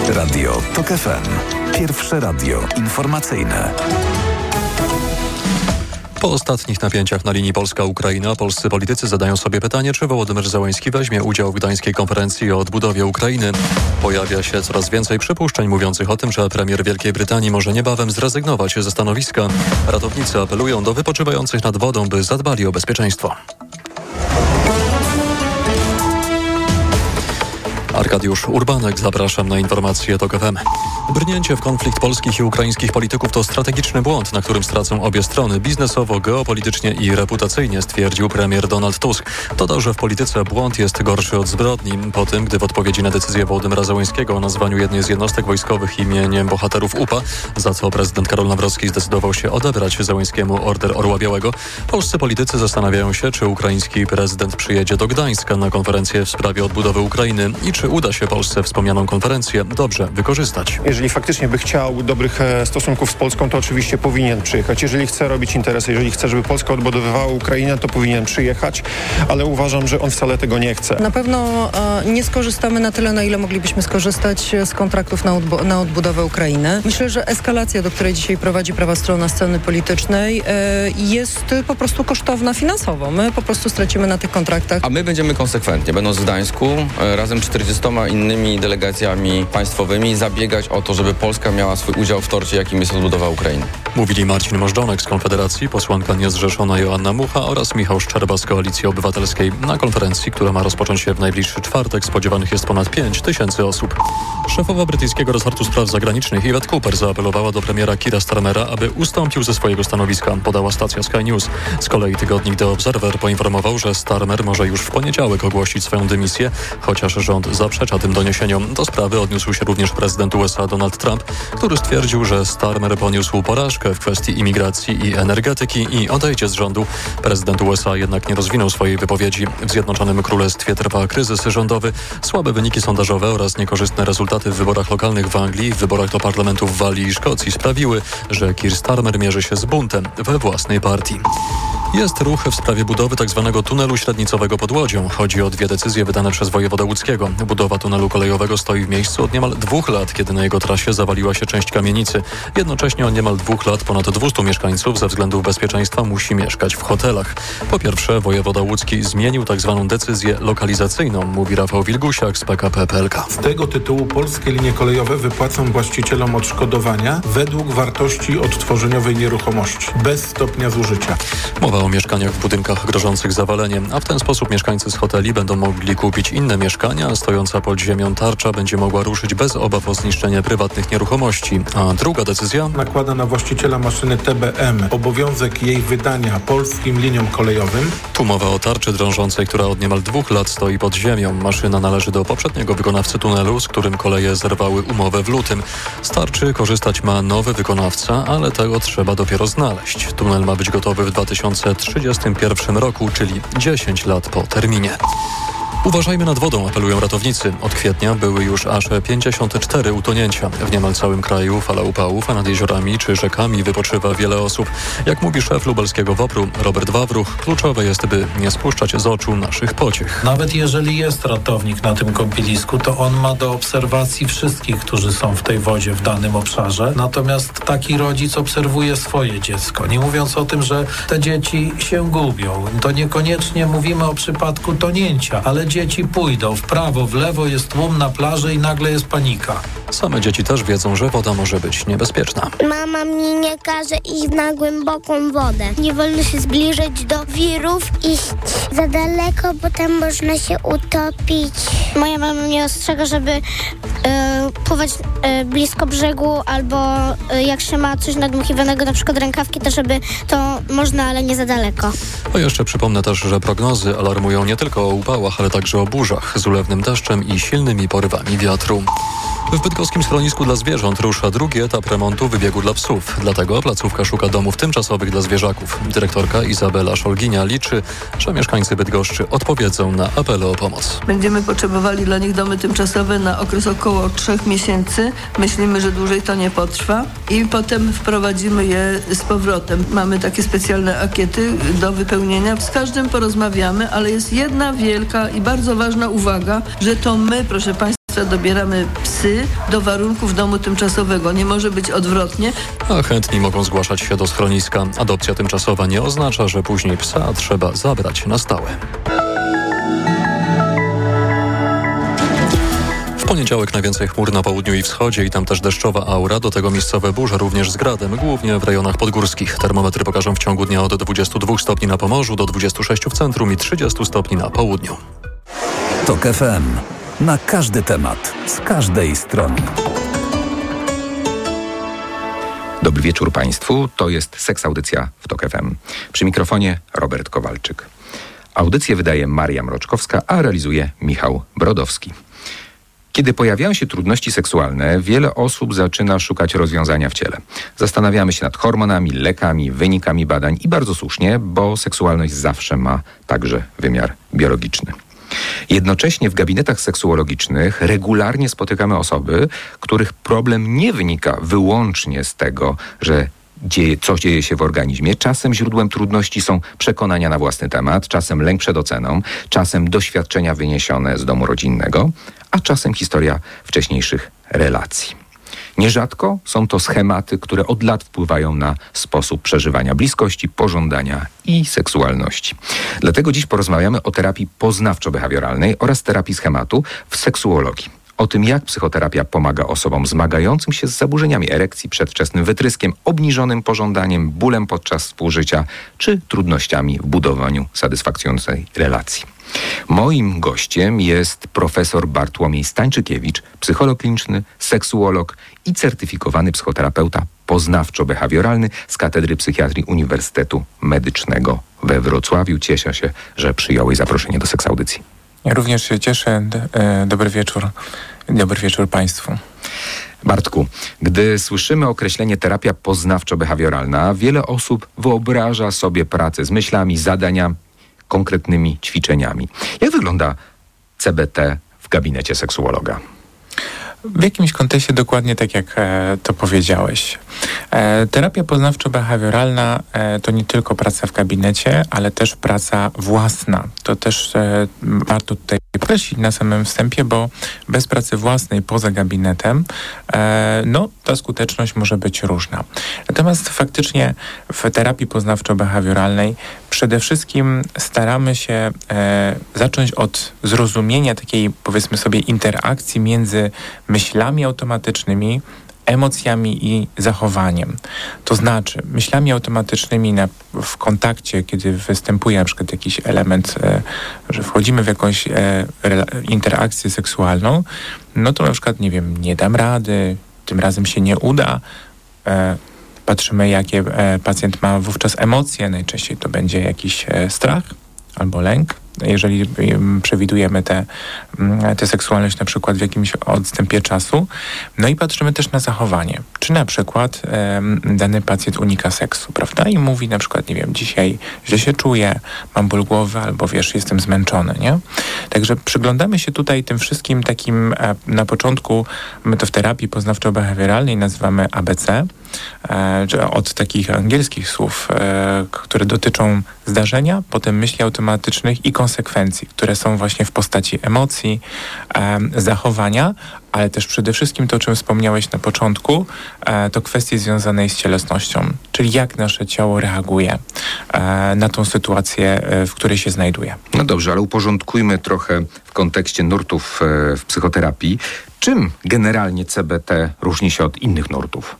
Radio TOK FM. Pierwsze radio informacyjne. Po ostatnich napięciach na linii Polska-Ukraina polscy politycy zadają sobie pytanie, czy Wołodymyr Zełenski weźmie udział w gdańskiej konferencji o odbudowie Ukrainy. Pojawia się coraz więcej przypuszczeń mówiących o tym, że premier Wielkiej Brytanii może niebawem zrezygnować ze stanowiska. Ratownicy apelują do wypoczywających nad wodą, by zadbali o bezpieczeństwo. Arkadiusz Urbanek, zapraszam na informacje TOK FM. Brnięcie w konflikt polskich i ukraińskich polityków to strategiczny błąd, na którym stracą obie strony biznesowo, geopolitycznie i reputacyjnie, stwierdził premier Donald Tusk. Dodał, że w polityce błąd jest gorszy od zbrodni. Po tym, gdy w odpowiedzi na decyzję Wołodymyra Zełenskiego o nazwaniu jednej z jednostek wojskowych imieniem bohaterów UPA, za co prezydent Karol Nawrocki zdecydował się odebrać Zełenskiemu Order Orła Białego, polscy politycy zastanawiają się, czy ukraiński prezydent przyjedzie do Gdańska na konferencję w sprawie odbudowy Ukrainy i czy uda się Polsce wspomnianą konferencję dobrze wykorzystać. Jeżeli faktycznie by chciał dobrych stosunków z Polską, to oczywiście powinien przyjechać. Jeżeli chce robić interesy, jeżeli chce, żeby Polska odbudowywała Ukrainę, to powinien przyjechać, ale uważam, że on wcale tego nie chce. Na pewno nie skorzystamy na tyle, na ile moglibyśmy skorzystać z kontraktów na odbudowę Ukrainy. Myślę, że eskalacja, do której dzisiaj prowadzi prawa strona sceny politycznej, jest po prostu kosztowna finansowo. My po prostu stracimy na tych kontraktach. A my będziemy konsekwentnie, będąc w Gdańsku, razem 40 innymi delegacjami państwowymi zabiegać o to, żeby Polska miała swój udział w torcie, jakim jest odbudowa Ukrainy. Mówili Marcin Możdżonek z Konfederacji, posłanka niezrzeszona Joanna Mucha oraz Michał Szczerba z Koalicji Obywatelskiej. Na konferencji, która ma rozpocząć się w najbliższy czwartek, spodziewanych jest ponad 5 000 osób. Szefowa brytyjskiego resortu spraw zagranicznych Yvette Cooper zaapelowała do premiera Keira Starmera, aby ustąpił ze swojego stanowiska, podała stacja Sky News. Z kolei tygodnik The Observer poinformował, że Starmer może już w poniedziałek ogłosić swoją dymisję, chociaż rząd zaprzecza tym doniesieniom. Do sprawy odniósł się również prezydent USA Donald Trump, który stwierdził, że Starmer poniósł porażkę w kwestii imigracji i energetyki i odejdzie z rządu. Prezydent USA jednak nie rozwinął swojej wypowiedzi. W Zjednoczonym Królestwie trwa kryzys rządowy, słabe wyniki sondażowe oraz niekorzystne rezultaty w wyborach lokalnych w Anglii, w wyborach do parlamentów w Walii i Szkocji sprawiły, że Keir Starmer mierzy się z buntem we własnej partii. Jest ruch w sprawie budowy tzw. tunelu średnicowego pod Łodzią. Chodzi o 2 decyzje wydane przez wojewodę łódzkiego. Budowa tunelu kolejowego stoi w miejscu od niemal 2 lat, kiedy na jego trasie zawaliła się część kamienicy. Jednocześnie od niemal 2 lat ponad 200 mieszkańców ze względów bezpieczeństwa musi mieszkać w hotelach. Po pierwsze, wojewoda łódzki zmienił tzw. decyzję lokalizacyjną, mówi Rafał Wilgusiak z PKP PLK. Z tego tytułu polskie linie kolejowe wypłacą właścicielom odszkodowania według wartości odtworzeniowej nieruchomości, bez stopnia zużycia. Mowa o mieszkaniach w budynkach grożących zawaleniem, a w ten sposób mieszkańcy z hoteli będą mogli kupić inne mieszkania, a stojąca pod ziemią tarcza będzie mogła ruszyć bez obaw o zniszczenie prywatnych nieruchomości. A druga decyzja nakłada na właściciela maszyny TBM obowiązek jej wydania polskim liniom kolejowym. Tu mowa o tarczy drążącej, która od niemal 2 lat stoi pod ziemią. Maszyna należy do poprzedniego wykonawcy tunelu, z którym koleje zerwały umowę w lutym. Z tarczy korzystać ma nowy wykonawca, ale tego trzeba dopiero znaleźć. Tunel ma być gotowy w 2031 roku, czyli 10 lat po terminie. Uważajmy nad wodą, apelują ratownicy. Od kwietnia były już aż 54 utonięcia. W niemal całym kraju fala upałów, a nad jeziorami czy rzekami wypoczywa wiele osób. Jak mówi szef lubelskiego WOPR-u Robert Wawruch, kluczowe jest, by nie spuszczać z oczu naszych pociech. Nawet jeżeli jest ratownik na tym kąpielisku, to on ma do obserwacji wszystkich, którzy są w tej wodzie w danym obszarze. Natomiast taki rodzic obserwuje swoje dziecko. Nie mówiąc o tym, że te dzieci się gubią. To niekoniecznie mówimy o przypadku tonięcia, ale dzieci pójdą w prawo, w lewo, jest tłum na plaży i nagle jest panika. Same dzieci też wiedzą, że woda może być niebezpieczna. Mama mi nie każe iść na głęboką wodę. Nie wolno się zbliżyć do wirów, iść za daleko, bo tam można się utopić. Moja mama mnie ostrzega, żeby pływać blisko brzegu, albo jak się ma coś nadmuchiwanego, na przykład rękawki, to żeby to można, ale nie za daleko. A jeszcze przypomnę też, że prognozy alarmują nie tylko o upałach, ale także o burzach z ulewnym deszczem i silnymi porywami wiatru. W bydgoskim schronisku dla zwierząt rusza drugi etap remontu wybiegu dla psów. Dlatego placówka szuka domów tymczasowych dla zwierzaków. Dyrektorka Izabela Szolginia liczy, że mieszkańcy Bydgoszczy odpowiedzą na apele o pomoc. Będziemy potrzebowali dla nich domy tymczasowe na okres około 3 miesięcy. Myślimy, że dłużej to nie potrwa i potem wprowadzimy je z powrotem. Mamy takie specjalne ankiety do wypełnienia. Z każdym porozmawiamy, ale jest jedna wielka i bardzo ważna uwaga, że to my, proszę Państwa, przykład dobieramy psy do warunków domu tymczasowego. Nie może być odwrotnie. A chętni mogą zgłaszać się do schroniska. Adopcja tymczasowa nie oznacza, że później psa trzeba zabrać na stałe. W poniedziałek najwięcej chmur na południu i wschodzie i tam też deszczowa aura, do tego miejscowe burze również z gradem, głównie w rejonach podgórskich. Termometry pokażą w ciągu dnia od 22 stopni na Pomorzu do 26 w centrum i 30 stopni na południu. TOK FM. Na każdy temat, z każdej strony. Dobry wieczór Państwu, to jest Seks Audycja w TOK FM. Przy mikrofonie Robert Kowalczyk. Audycję wydaje Maria Mroczkowska, a realizuje Michał Brodowski. Kiedy pojawiają się trudności seksualne, wiele osób zaczyna szukać rozwiązania w ciele. Zastanawiamy się nad hormonami, lekami, wynikami badań i bardzo słusznie, bo seksualność zawsze ma także wymiar biologiczny. Jednocześnie w gabinetach seksuologicznych regularnie spotykamy osoby, których problem nie wynika wyłącznie z tego, że co dzieje się w organizmie. Czasem źródłem trudności są przekonania na własny temat, czasem lęk przed oceną, czasem doświadczenia wyniesione z domu rodzinnego, a czasem historia wcześniejszych relacji. Nierzadko są to schematy, które od lat wpływają na sposób przeżywania bliskości, pożądania i seksualności. Dlatego dziś porozmawiamy o terapii poznawczo-behawioralnej oraz terapii schematu w seksuologii. O tym, jak psychoterapia pomaga osobom zmagającym się z zaburzeniami erekcji, przedwczesnym wytryskiem, obniżonym pożądaniem, bólem podczas współżycia czy trudnościami w budowaniu satysfakcjonującej relacji. Moim gościem jest profesor Bartłomiej Stańczykiewicz, psycholog kliniczny, seksuolog i certyfikowany psychoterapeuta poznawczo-behawioralny z Katedry Psychiatrii Uniwersytetu Medycznego we Wrocławiu. Cieszę się, że przyjąłeś zaproszenie do Seks Audycji. Ja również się cieszę. Dobry wieczór. Dobry wieczór Państwu. Bartku, gdy słyszymy określenie terapia poznawczo-behawioralna, wiele osób wyobraża sobie pracę z myślami, zadaniami, konkretnymi ćwiczeniami. Jak wygląda CBT w gabinecie seksuologa? W jakimś kontekście dokładnie tak, jak to powiedziałeś. Terapia poznawczo-behawioralna to nie tylko praca w gabinecie, ale też praca własna. To też warto tutaj podkreślić na samym wstępie, bo bez pracy własnej poza gabinetem ta skuteczność może być różna. Natomiast faktycznie w terapii poznawczo-behawioralnej przede wszystkim staramy się zacząć od zrozumienia takiej, powiedzmy sobie, interakcji między myślami automatycznymi, emocjami i zachowaniem. To znaczy myślami automatycznymi w kontakcie, kiedy występuje na przykład jakiś element, że wchodzimy w jakąś interakcję seksualną, no to na przykład, nie wiem, nie dam rady, tym razem się nie uda. Patrzymy, jakie pacjent ma wówczas emocje. Najczęściej to będzie jakiś strach albo lęk, jeżeli przewidujemy tę seksualność na przykład w jakimś odstępie czasu. No i patrzymy też na zachowanie. Czy na przykład dany pacjent unika seksu, prawda? I mówi na przykład, nie wiem, dzisiaj źle się czuję, mam ból głowy, albo wiesz, jestem zmęczony, nie? Także przyglądamy się tutaj tym wszystkim takim, na początku my to w terapii poznawczo-behawioralnej nazywamy ABC, od takich angielskich słów, które dotyczą zdarzenia, potem myśli automatycznych i konsekwencji, które są właśnie w postaci emocji, zachowania, ale też przede wszystkim to, o czym wspomniałeś na początku, to kwestie związane z cielesnością, czyli jak nasze ciało reaguje na tą sytuację, w której się znajduje. No dobrze, ale uporządkujmy trochę w kontekście nurtów w psychoterapii. Czym generalnie CBT różni się od innych nurtów?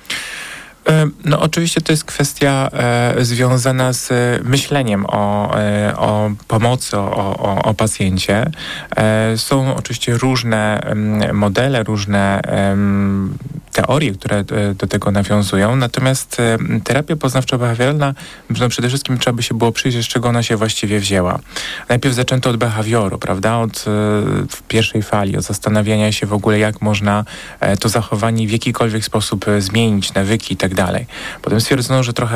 No oczywiście to jest kwestia związana z myśleniem o pomocy, o pacjencie. Są oczywiście różne modele, różne teorie, które do tego nawiązują, natomiast terapia poznawczo-behawioralna, no przede wszystkim trzeba by się było przyjrzeć, z czego ona się właściwie wzięła. Najpierw zaczęto od behawioru, prawda, od pierwszej fali, od zastanawiania się w ogóle, jak można to zachowanie w jakikolwiek sposób zmienić, nawyki i tak dalej. Potem stwierdzono, że trochę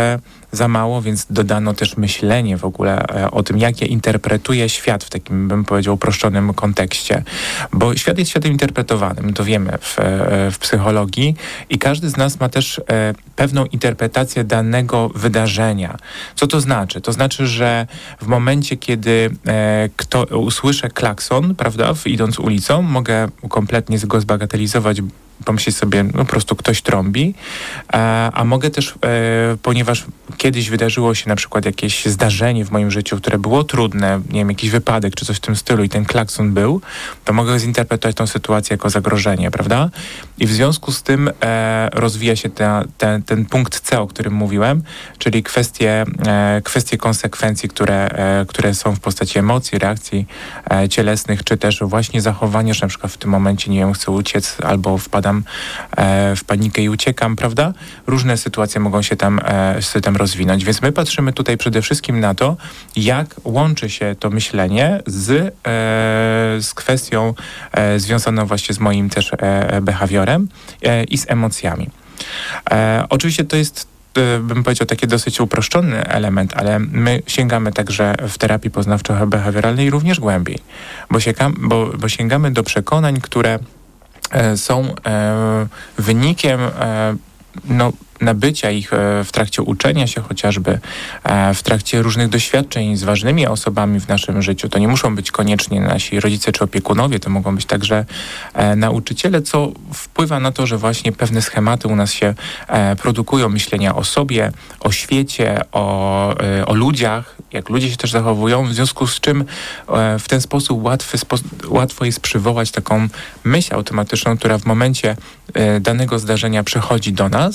za mało, więc dodano też myślenie w ogóle o tym, jak ja interpretuję świat w takim, bym powiedział, uproszczonym kontekście. Bo świat jest światem interpretowanym, to wiemy w psychologii i każdy z nas ma też pewną interpretację danego wydarzenia. Co to znaczy? To znaczy, że w momencie, kiedy usłyszę klakson, prawda, idąc ulicą, mogę kompletnie go zbagatelizować, pomyśleć sobie, no po prostu ktoś trąbi, a mogę też, ponieważ kiedyś wydarzyło się na przykład jakieś zdarzenie w moim życiu, które było trudne, nie wiem, jakiś wypadek czy coś w tym stylu i ten klakson był, to mogę zinterpretować tą sytuację jako zagrożenie, prawda? I w związku z tym rozwija się ten punkt C, o którym mówiłem, czyli kwestie konsekwencji, które są w postaci emocji, reakcji cielesnych, czy też właśnie zachowania, że na przykład w tym momencie, nie wiem, chcę uciec albo wpadam w panikę i uciekam, prawda? Różne sytuacje mogą się tam rozwinąć, więc my patrzymy tutaj przede wszystkim na to, jak łączy się to myślenie z kwestią związaną właśnie z moim też behawiorem i z emocjami. Oczywiście to jest, bym powiedział, taki dosyć uproszczony element, ale my sięgamy także w terapii poznawczo-behawioralnej również głębiej, bo sięgamy do przekonań, które są wynikiem nabycia ich w trakcie uczenia się chociażby, w trakcie różnych doświadczeń z ważnymi osobami w naszym życiu. To nie muszą być koniecznie nasi rodzice czy opiekunowie, to mogą być także nauczyciele, co wpływa na to, że właśnie pewne schematy u nas się produkują, myślenia o sobie, o świecie, o ludziach, jak ludzie się też zachowują, w związku z czym w ten sposób łatwo jest przywołać taką myśl automatyczną, która w momencie danego zdarzenia przychodzi do nas